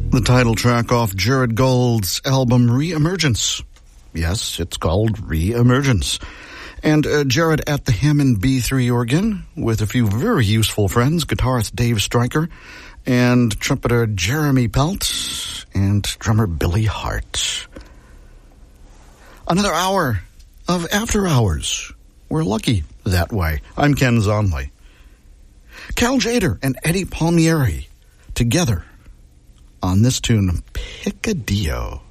The title track off Jared Gold's album Re-Emergence. Yes, it's called Re-Emergence. And Jared at the Hammond B3 organ with a few very useful friends, guitarist Dave Stryker and trumpeter Jeremy Pelt and drummer Billy Hart. Another hour of After Hours. We're lucky that way. I'm Ken Zonley. Cal Tjader and Eddie Palmieri together on this tune, Picadillo.